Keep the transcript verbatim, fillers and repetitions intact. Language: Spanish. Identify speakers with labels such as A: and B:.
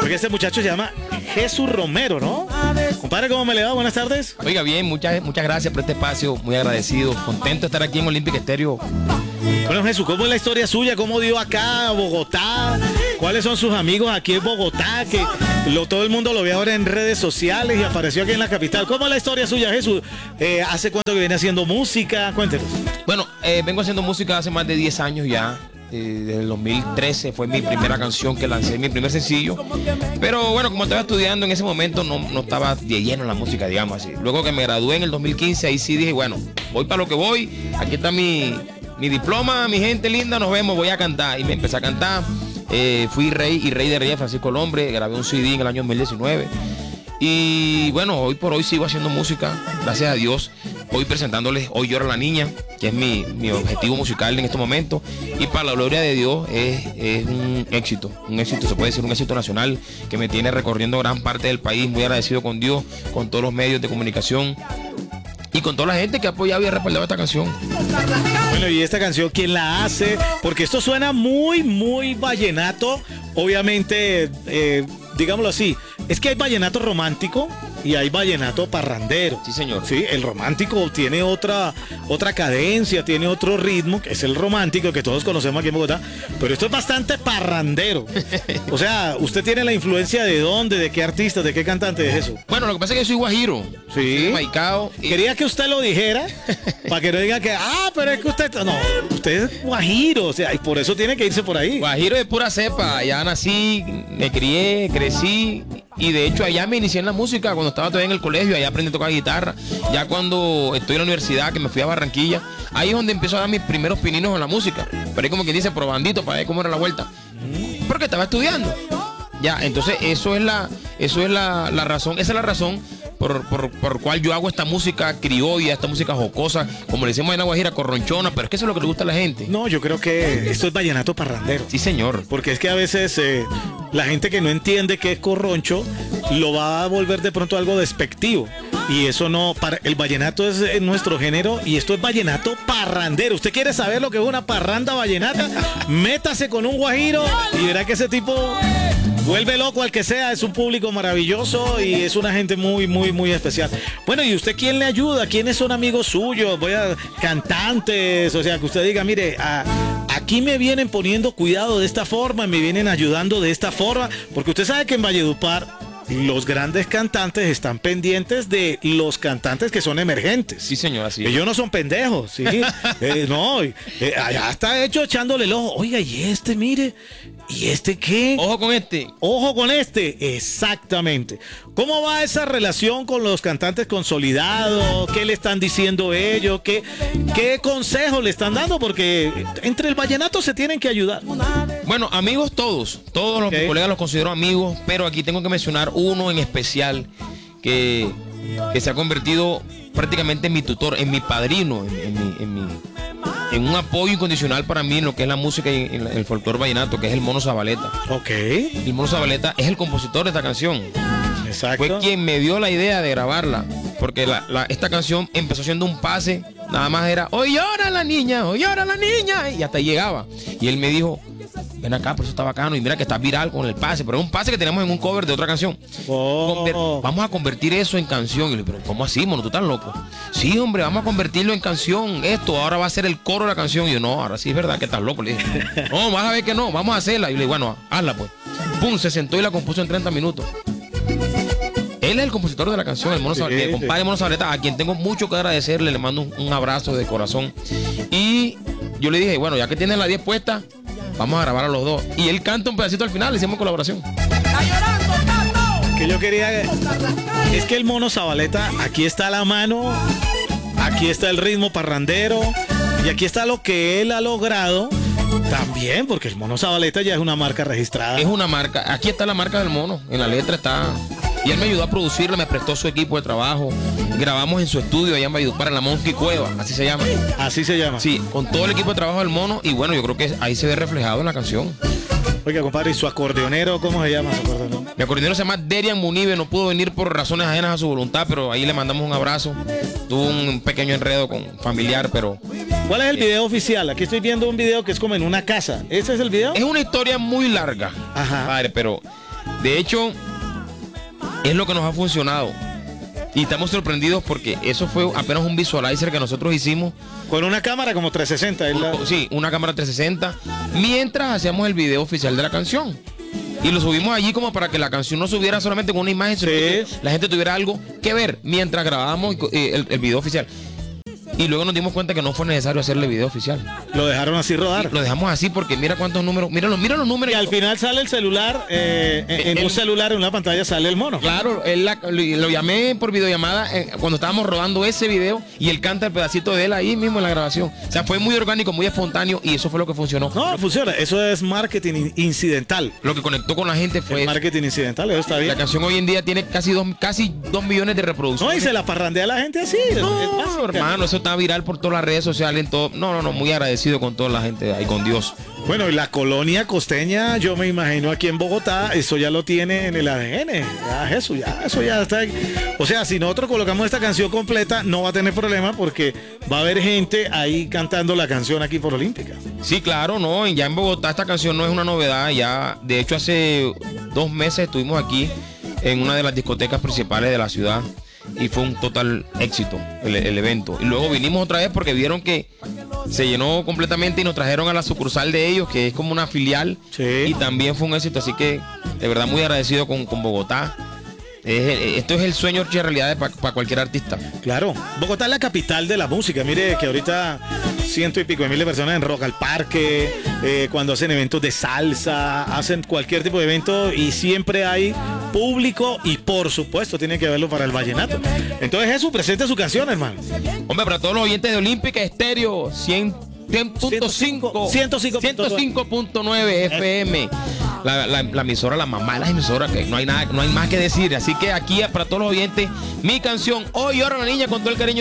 A: Porque este muchacho se llama Jesús Romero, ¿no? Compadre, ¿cómo me le va? Buenas tardes.
B: Oiga, bien, muchas, muchas gracias por este espacio, muy agradecido, contento de estar aquí en Olympic Estéreo.
A: Bueno, Jesús, ¿cómo es la historia suya? ¿Cómo dio acá a Bogotá? ¿Cuáles son sus amigos aquí en Bogotá? Que lo, todo el mundo lo ve ahora en redes sociales y apareció aquí en la capital. ¿Cómo es la historia suya, Jesús? Eh, ¿Hace cuánto que viene haciendo música? Cuéntenos.
B: Bueno, eh, vengo haciendo música hace más de diez años ya. Eh, desde el dos mil trece fue mi primera canción que lancé, mi primer sencillo. Pero bueno, como estaba estudiando en ese momento, no, no estaba de lleno en la música, digamos así. Luego que me gradué en el dos mil quince, ahí sí dije, bueno, voy para lo que voy. Aquí está mi, mi diploma, mi gente linda, nos vemos, voy a cantar. Y me empecé a cantar. Eh, fui rey y rey de reyes, Francisco Lombre. Grabé un C D en el año dos mil diecinueve. Y bueno, hoy por hoy sigo haciendo música, gracias a Dios. Hoy presentándoles Hoy Llora la Niña, que es mi, mi objetivo musical en este momento. Y para la gloria de Dios es, es un éxito, un éxito, se puede decir un éxito nacional, que me tiene recorriendo gran parte del país. Muy agradecido con Dios, con todos los medios de comunicación y con toda la gente que ha apoyado y ha respaldado esta canción.
A: Bueno, ¿y esta canción quién la hace? Porque esto suena muy, muy vallenato. Obviamente, eh, digámoslo así, es que hay vallenato romántico y hay vallenato parrandero.
B: Sí, señor.
A: Sí, el romántico tiene otra, otra cadencia, tiene otro ritmo, que es el romántico que todos conocemos aquí en Bogotá, pero esto es bastante parrandero. O sea, ¿usted tiene la influencia de dónde, de qué artista, de qué cantante es eso?
B: Bueno, lo que pasa es que yo soy guajiro.
A: Sí.
B: Soy maicao. Y...
A: Quería que usted lo dijera para que no diga que, ah, pero es que usted... No, usted es guajiro, o sea, y por eso tiene que irse por ahí.
B: Guajiro de pura cepa. Allá nací, me crié, crecí. Y de hecho allá me inicié en la música cuando estaba todavía en el colegio, allá aprendí a tocar guitarra. Ya cuando estoy en la universidad, que me fui a Barranquilla, ahí es donde empiezo a dar mis primeros pininos en la música. Pero ahí como quien dice, probandito para ver cómo era la vuelta. Porque estaba estudiando. Ya, entonces eso es la, eso es la, la razón, esa es la razón por, por, por cual yo hago esta música criolla, esta música jocosa, como le decimos en la Guajira, corronchona, pero es que eso es lo que le gusta a la gente.
A: No, yo creo que esto es vallenato parrandero.
B: Sí, señor.
A: Porque es que a veces eh, la gente que no entiende qué es corroncho lo va a volver de pronto algo despectivo. Y eso no, para, el vallenato es nuestro género y esto es vallenato parrandero. ¿Usted quiere saber lo que es una parranda vallenata? Métase con un guajiro y verá que ese tipo vuelve loco al que sea. Es un público maravilloso y es una gente muy, muy, muy especial. Bueno, ¿y usted quién le ayuda? ¿Quiénes son amigos suyos? Voy a cantantes, o sea, que usted diga, mire, a, aquí me vienen poniendo cuidado de esta forma, me vienen ayudando de esta forma, porque usted sabe que en Valledupar los grandes cantantes están pendientes de los cantantes que son emergentes.
B: Sí, señor, así es.
A: Ellos no son pendejos, ¿sí? eh, no, eh, allá está hecho echándole el ojo. Oiga, y este, mire, ¿y este qué?
B: Ojo con este.
A: Ojo con este, exactamente. ¿Cómo va esa relación con los cantantes consolidados? ¿Qué le están diciendo ellos? ¿Qué, qué consejos le están dando? Porque entre el vallenato se tienen que ayudar.
B: Bueno, amigos todos, todos los okay. colegas los considero amigos, pero aquí tengo que mencionar uno en especial que, que se ha convertido prácticamente en mi tutor, en mi padrino, en, en, mi, en, mi, en un apoyo incondicional para mí en lo que es la música y en el folclore vallenato, que es el Mono Zabaleta.
A: Ok.
B: El Mono Zabaleta es el compositor de esta canción.
A: Exacto.
B: Fue quien me dio la idea de grabarla, porque la, la, esta canción empezó siendo un pase, nada más era, hoy llora la niña, hoy llora la niña, y hasta ahí llegaba. Y él me dijo, ven acá, por eso está bacano, y mira que está viral con el pase, pero es un pase que tenemos en un cover de otra canción.
A: Oh.
B: Conver- vamos a convertir eso en canción. Y le digo, pero ¿cómo así, mono? ¿Tú estás loco? Sí, hombre, vamos a convertirlo en canción. Esto ahora va a ser el coro de la canción. Y yo, no, ahora sí es verdad que estás loco. Le dije, no, vas a ver que no, vamos a hacerla. Y le digo, bueno, hazla pues. Pum, se sentó y la compuso en treinta minutos. Él es el compositor de la canción, el Mono
A: sí,
B: Zabaleta, el compadre Mono Zabaleta, a quien tengo mucho que agradecerle, le mando un, un abrazo de corazón. Y yo le dije, bueno, ya que tienes la diez puesta, vamos a grabar a los dos. Y él canta un pedacito al final, le hicimos colaboración.
A: Que yo quería... Es que el Mono Zabaleta, aquí está la mano, aquí está el ritmo parrandero, y aquí está lo que él ha logrado también, porque el Mono Zabaleta ya es una marca registrada.
B: Es una marca, aquí está la marca del mono, en la letra está... Y él me ayudó a producirla, me prestó su equipo de trabajo. Grabamos en su estudio allá en Valledupar, en la Monkey Cueva, así se llama.
A: Así se llama.
B: Sí, con todo el equipo de trabajo del mono. Y bueno, yo creo que ahí se ve reflejado en la canción.
A: Oiga, compadre, ¿y su acordeonero cómo se llama su acordeonero?
B: Mi acordeonero se llama Derian Munive, no pudo venir por razones ajenas a su voluntad, pero ahí le mandamos un abrazo. Tuvo un pequeño enredo con familiar, pero...
A: ¿Cuál es el video oficial? Aquí estoy viendo un video que es como en una casa. ¿Ese es el video?
B: Es una historia muy larga,
A: Ajá.
B: padre, pero de hecho es lo que nos ha funcionado. Y estamos sorprendidos porque eso fue apenas un visualizer que nosotros hicimos.
A: Con una cámara como trescientos sesenta. ¿Es la...
B: Sí, una cámara trescientos sesenta, mientras hacíamos el video oficial de la canción. Y lo subimos allí como para que la canción no subiera solamente con una imagen, sino
A: Sí.
B: que la gente tuviera algo que ver mientras grabábamos eh, el, el video oficial. Y luego nos dimos cuenta que no fue necesario hacerle video oficial.
A: Lo dejaron así rodar.
B: Lo dejamos así porque mira cuántos números, mira los, mira los números.
A: Y al final sale el celular, eh, en, en
B: El-
A: un celular, en una pantalla sale el mono.
B: Claro, él la- lo, lo llamé por videollamada eh, cuando estábamos rodando ese video y él canta el pedacito de él ahí mismo en la grabación. O sea, fue muy orgánico, muy espontáneo y eso fue lo que funcionó.
A: No, funciona. Eso es marketing in- incidental.
B: Lo que conectó con la gente fue
A: El
B: eso.
A: marketing incidental, eso está
B: La
A: bien.
B: canción hoy en día tiene casi dos, casi dos millones de reproducciones.
A: No, y se la parrandea la gente así. es- es
B: No,
A: básica.
B: hermano, eso está viral por todas las redes sociales, en todo. No, no, no, muy agradecido con toda la gente ahí, con Dios.
A: Bueno, y la colonia costeña, yo me imagino aquí en Bogotá, eso ya lo tiene en el A D N. Ya, Jesús, ya, eso ya está. O sea, si nosotros colocamos esta canción completa, no va a tener problema porque va a haber gente ahí cantando la canción aquí por Olímpica.
B: Sí, claro, no, ya en Bogotá esta canción no es una novedad, ya, de hecho hace dos meses estuvimos aquí en una de las discotecas principales de la ciudad y fue un total éxito el, el evento. Y luego vinimos otra vez porque vieron que se llenó completamente y nos trajeron a la sucursal de ellos, que es como una filial,
A: Sí.
B: y también fue un éxito, así que de verdad muy agradecido con, con Bogotá. Es- esto es el sueño hecho realidad para cualquier artista.
A: Claro, Bogotá es la capital de la música. Mire que ahorita ciento y pico de mil de personas en Rock al Parque, eh, cuando hacen eventos de salsa, hacen cualquier tipo de evento y siempre hay público y por supuesto tiene que verlo para el vallenato. Entonces Jesús, presente su canción, hermano.
B: Hombre, para todos los oyentes de Olímpica Estéreo, cien punto cinco,
A: ciento cinco
B: punto nueve F M. La, la, la emisora, la mamá de las emisoras, que no hay nada, no hay más que decir. Así que aquí para todos los oyentes, mi canción, Hoy llora la niña con todo el cariño.